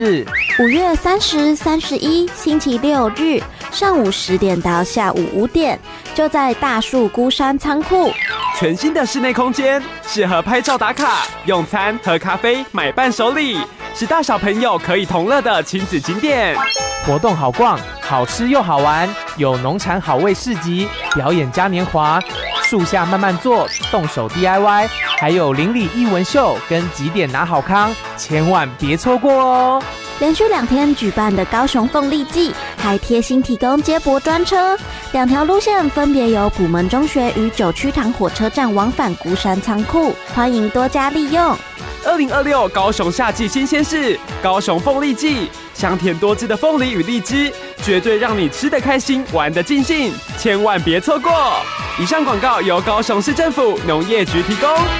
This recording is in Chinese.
5月30、31星期六日上午10点到下午5点，就在大树孤山仓库。 全新的室内空间，适合拍照打卡、用餐、喝咖啡、买伴手礼，是大小朋友可以同乐的亲子景点。 活动好逛，好吃又好玩，有农产好味市集、表演嘉年华、树下慢慢坐、动手 DIY， 还有邻里艺文秀跟几点拿好康，千万别错过哦！ 连续2天举办的高雄凤梨季，还贴心提供接驳专车，2条路线分别由普门中学与9区塘火车站往返孤山仓库，欢迎多加利用。 2026高雄夏季新鲜事，高雄凤梨季，香甜多汁的凤梨与荔枝，绝对让你吃得开心，玩得尽兴，千万别错过。以上广告由高雄市政府农业局提供。